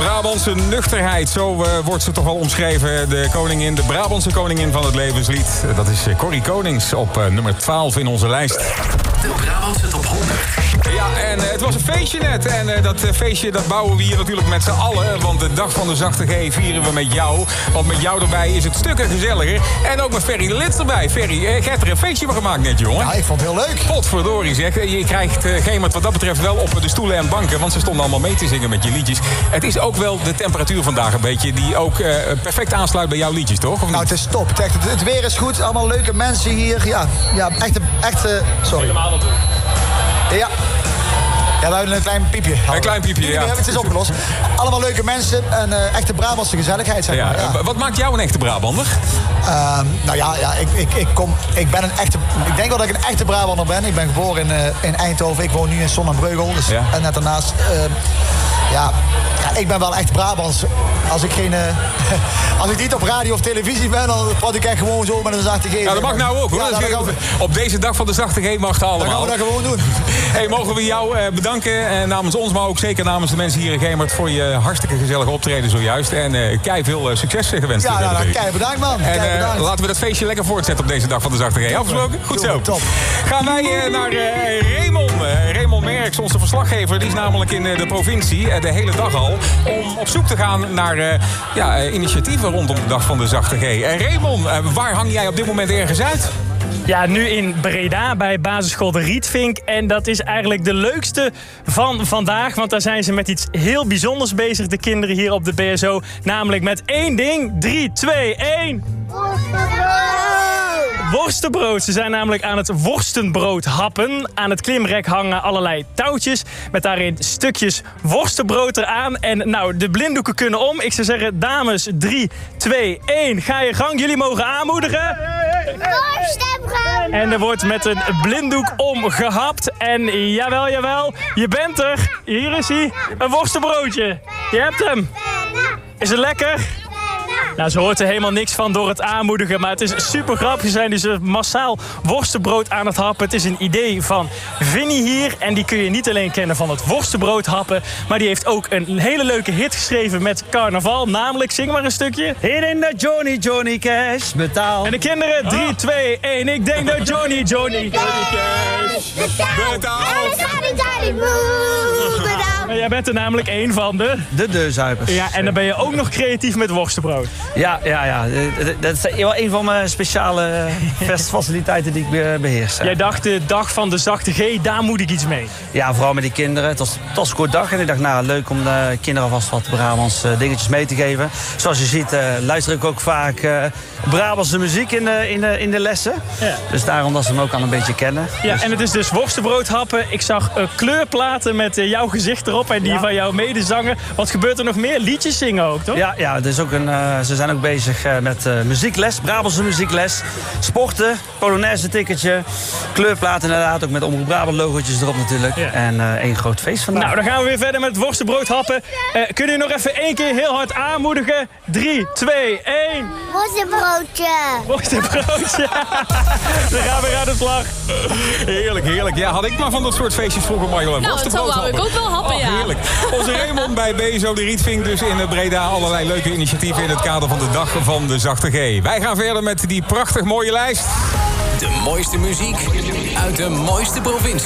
Brabantse nuchterheid, zo wordt ze toch wel omschreven. De koningin, de Brabantse koningin van het levenslied. Dat is Corrie Konings op nummer 12 in onze lijst. De Brabantse top 100. Ja, en het was een feestje net. En dat feestje dat bouwen we hier natuurlijk met z'n allen. Want de dag van de zachte G vieren we met jou. Want met jou erbij is het stukken gezelliger. En ook met Ferry de Lits erbij. Ferry, jij hebt er een feestje van gemaakt net, jongen. Ja, ik vond het heel leuk. Potverdorie zeg. Je krijgt Gemert wat dat betreft wel op de stoelen en banken. Want ze stonden allemaal mee te zingen met je liedjes. Het is ook wel de temperatuur vandaag een beetje. Die ook perfect aansluit bij jouw liedjes, toch? Of nou, het is top. Het weer is goed. Allemaal leuke mensen hier. Ja, echte sorry. Ja. Ja, we hebben een klein piepje. Een klein piepje, ja. Het is opgelost. Allemaal leuke mensen en echte Brabantse gezelligheid, zeg maar. Ja. Wat maakt jou een echte Brabander? Ik ben een echte... Ik denk wel dat ik een echte Brabander ben. Ik ben geboren in Eindhoven. Ik woon nu in Sonnenbreugel. Dus net daarnaast... ik ben wel echt Brabants. Als ik niet op radio of televisie ben, dan praat ik echt gewoon zo met een zachte G. Ja, dat mag nou ook, hoor. Op deze dag van de zachte G mag het allemaal. Dan gaan we dat gewoon doen. Hey, mogen we jou bedanken namens ons, maar ook zeker namens de mensen hier in Gemert voor je hartstikke gezellige optreden zojuist. En kei veel succes gewenst. Ja, kei bedankt, man. En laten we dat feestje lekker voortzetten op deze dag van de zachte G. Afgesproken? Goed zo. Top. Gaan wij naar Raymond. Raymond Merks, onze verslaggever, die is namelijk in de provincie de hele dag al om op zoek te gaan naar initiatieven rondom de dag van de zachte G. Raymond, waar hang jij op dit moment ergens uit? Ja, nu in Breda bij basisschool De Rietvink. En dat is eigenlijk de leukste van vandaag. Want daar zijn ze met iets heel bijzonders bezig, de kinderen hier op de BSO. Namelijk met één ding. 3, 2, 1... Worstenbrood. Ze zijn namelijk aan het worstenbrood happen. Aan het klimrek hangen allerlei touwtjes met daarin stukjes worstenbrood eraan. En nou, de blinddoeken kunnen om. Ik zou zeggen, dames, 3, 2, 1. Ga je gang. Jullie mogen aanmoedigen. En er wordt met een blinddoek omgehapt. En jawel, je bent er. Hier is hij. Een worstenbroodje. Je hebt hem. Is het lekker? Nou, ze hoort er helemaal niks van door het aanmoedigen. Maar het is super grappig. Ze zijn dus massaal worstenbrood aan het happen. Het is een idee van Vinnie hier. En die kun je niet alleen kennen van het worstenbrood happen. Maar die heeft ook een hele leuke hit geschreven met carnaval. Namelijk, zing maar een stukje. Hier in de Johnny Cash betaal. En de kinderen, 3, 2, 1. Ik denk dat Johnny Cash betaal. Jij bent er namelijk één van de deurzuipers. Ja, en dan ben je ook nog creatief met worstenbrood. Ja. Dat is wel een van mijn speciale faciliteiten die ik beheers. Jij dacht, de dag van de zachte G, daar moet ik iets mee. Ja, vooral met die kinderen. Het was een kort dag en ik dacht, nou, leuk om de kinderen alvast wat Brabants dingetjes mee te geven. Zoals je ziet, luister ik ook vaak Brabantse muziek in de lessen. Ja. Dus daarom dat ze hem ook al een beetje kennen. Ja, dus. En het is dus worstenbrood happen. Ik zag kleurplaten met jouw gezicht erop en die van jouw medezanger. Wat gebeurt er nog meer? Liedjes zingen ook, toch? Ja, dus ook ze zijn ook bezig met muziekles, Brabantse muziekles, sporten, Polonaise ticketje, kleurplaten inderdaad, ook met Omroep Brabant logootjes erop natuurlijk. Ja. En één groot feest vandaag. Nou, dan gaan we weer verder met het worstenbrood happen. Kunnen jullie nog even één keer heel hard aanmoedigen? 3, 2, 1. Worstenbroodje. Dan gaan we weer aan de slag. Heerlijk. Ja, had ik maar van dat soort feestjes vroeger maar heel Nou, zo wou ik ook wel happen, ja. Heerlijk. Onze Raymond bij BSO De Rietvink dus in Breda. Allerlei leuke initiatieven in het kader van de dag van de zachte G. Wij gaan verder met die prachtig mooie lijst. De mooiste muziek uit de mooiste provincie.